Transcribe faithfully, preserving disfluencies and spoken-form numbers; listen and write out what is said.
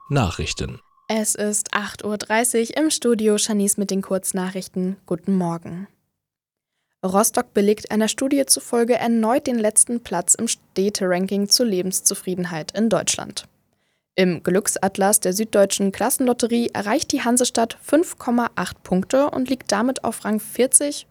Nachrichten. Es ist acht Uhr dreißig, im Studio Janice mit den Kurznachrichten. Guten Morgen. Rostock belegt einer Studie zufolge erneut den letzten Platz im Städteranking zur Lebenszufriedenheit in Deutschland. Im Glücksatlas der Süddeutschen Klassenlotterie erreicht die Hansestadt fünf Komma acht Punkte und liegt damit auf Rang vierzig